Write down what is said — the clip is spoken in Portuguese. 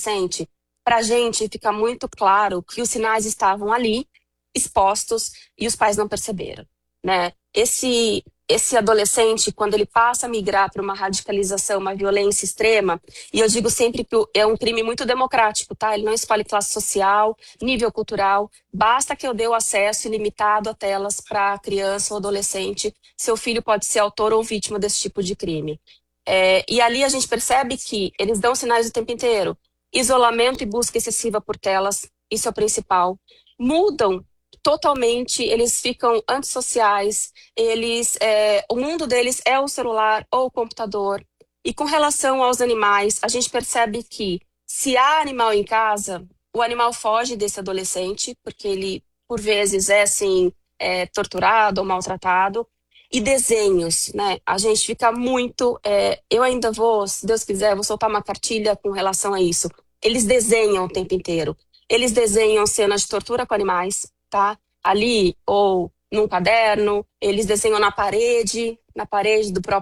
adolescente, para a gente fica muito claro que os sinais estavam ali, expostos, e os pais não perceberam, né? Esse adolescente, quando ele passa a migrar para uma radicalização, uma violência extrema, e eu digo sempre que é um crime muito democrático, tá? Ele não escolhe classe social, nível cultural, basta que eu dê o acesso ilimitado a telas para criança ou adolescente, seu filho pode ser autor ou vítima desse tipo de crime. E ali a gente percebe que eles dão sinais o tempo inteiro. Isolamento e busca excessiva por telas, isso é o principal. Mudam totalmente, eles ficam antissociais, o mundo deles é o celular ou o computador. E com relação aos animais, a gente percebe que se há animal em casa, o animal foge desse adolescente, porque ele, por vezes, é assim, torturado ou maltratado. E desenhos, né? A gente fica muito. Eu ainda vou, se Deus quiser, vou soltar uma cartilha com relação a isso. Eles desenham o tempo inteiro. Eles desenham cenas de tortura com animais, tá? Ali ou num caderno, eles desenham na parede do próprio